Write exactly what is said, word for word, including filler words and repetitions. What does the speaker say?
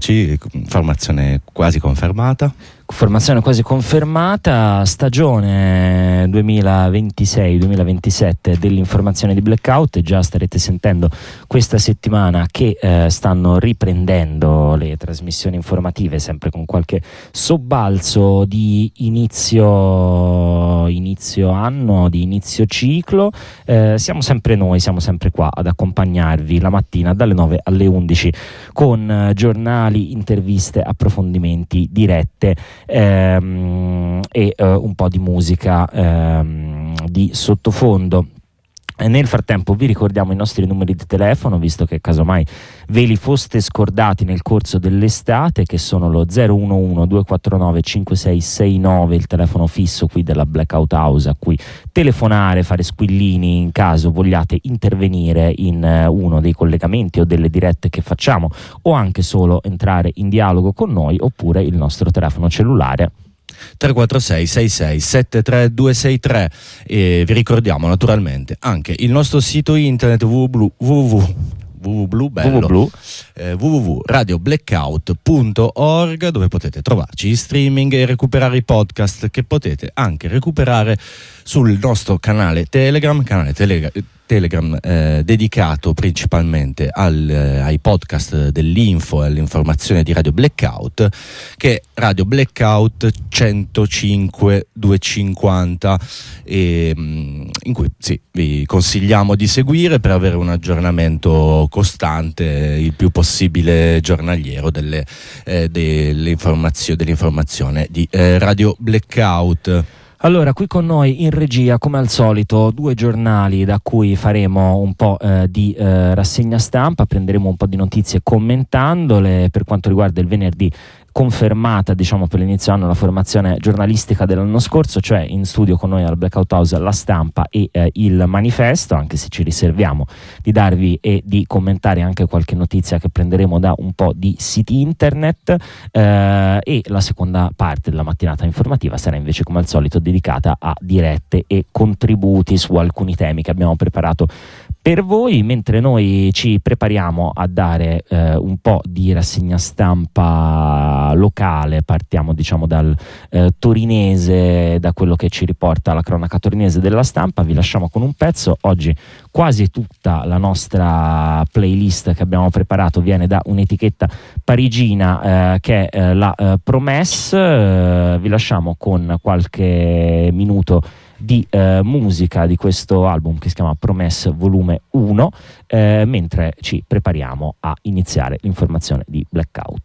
trovarci, formazione quasi confermata. Formazione quasi confermata, stagione duemilaventisei duemilaventisette dell'informazione di Blackout. Già starete sentendo questa settimana che eh, stanno riprendendo le trasmissioni informative, sempre con qualche sobbalzo di inizio, inizio anno, di inizio ciclo. Eh, siamo sempre noi, siamo sempre qua ad accompagnarvi la mattina dalle nove alle undici con eh, giornali, interviste, approfondimenti, dirette Ehm, e eh, un po' di musica ehm, di sottofondo. E nel frattempo vi ricordiamo i nostri numeri di telefono, visto che casomai ve li foste scordati nel corso dell'estate, che sono lo zero uno uno due quattro nove cinque sei sei nove, il telefono fisso qui della Blackout House, a cui telefonare, fare squillini in caso vogliate intervenire in uh, uno dei collegamenti o delle dirette che facciamo, o anche solo entrare in dialogo con noi, oppure il nostro telefono cellulare tre quattro sei sei sei sette tre due sei tre. E vi ricordiamo naturalmente anche il nostro sito internet www www bello, www. Eh, w w w punto radio blackout punto org, dove potete trovarci in streaming e recuperare i podcast, che potete anche recuperare sul nostro canale Telegram, canale Telegram Telegram eh, dedicato principalmente al, eh, ai podcast dell'info e all'informazione di Radio Blackout, che è Radio Blackout centocinque duecentocinquanta, e, mh, in cui sì, vi consigliamo di seguire per avere un aggiornamento costante, il più possibile giornaliero, delle, eh, delle informazio- dell'informazione di eh, Radio Blackout. Allora, qui con noi in regia, come al solito, due giornali da cui faremo un po' eh, di eh, rassegna stampa, prenderemo un po' di notizie commentandole. Per quanto riguarda il venerdì, confermata, diciamo, per l'inizio anno la formazione giornalistica dell'anno scorso, cioè in studio con noi al Blackout House La Stampa e eh, il Manifesto, anche se ci riserviamo di darvi e di commentare anche qualche notizia che prenderemo da un po' di siti internet, eh, e la seconda parte della mattinata informativa sarà invece, come al solito, dedicata a dirette e contributi su alcuni temi che abbiamo preparato per voi, mentre noi ci prepariamo a dare eh, un po' di rassegna stampa locale. Partiamo, diciamo, dal eh, torinese, da quello che ci riporta la cronaca torinese della Stampa. Vi lasciamo con un pezzo. Oggi quasi tutta la nostra playlist che abbiamo preparato viene da un'etichetta parigina eh, che è eh, la eh, Promesse. Eh, vi lasciamo con qualche minuto di eh, musica di questo album che si chiama Promesse volume uno, eh, mentre ci prepariamo a iniziare l'informazione di Blackout.